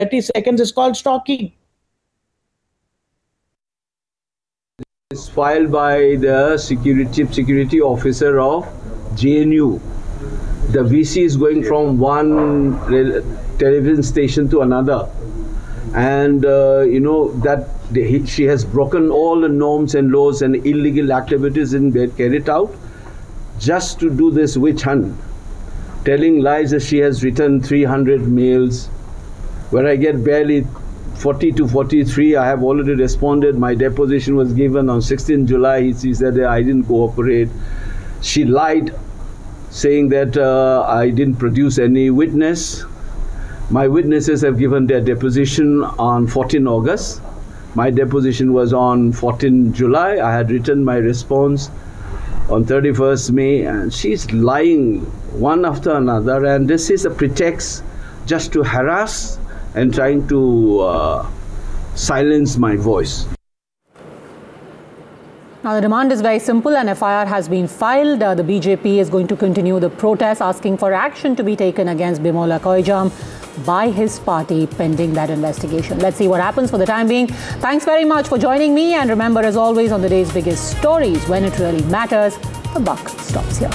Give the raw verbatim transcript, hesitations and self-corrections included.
thirty seconds is called stalking. It's filed by the security, chief security officer of J N U. The V C is going from one television station to another, and uh, you know that the, she has broken all the norms and laws, and illegal activities in bed carried out just to do this witch hunt, telling lies that she has written three hundred mails, where I get barely forty to forty-three. I have already responded. My deposition was given on sixteenth July. She said that I didn't cooperate. She lied, saying that uh, I didn't produce any witness. My witnesses have given their deposition on fourteenth August. My deposition was on fourteenth July. I had written my response on thirty-first May, and she's lying one after another, and this is a pretext just to harass and trying to uh, silence my voice. Now, the demand is very simple. An F I R has been filed. Uh, the B J P is going to continue the protest, asking for action to be taken against Bimola Koijam by his party pending that investigation. Let's see what happens. For the time being, thanks very much for joining me. And remember, as always, on the day's biggest stories, when it really matters, the buck stops here.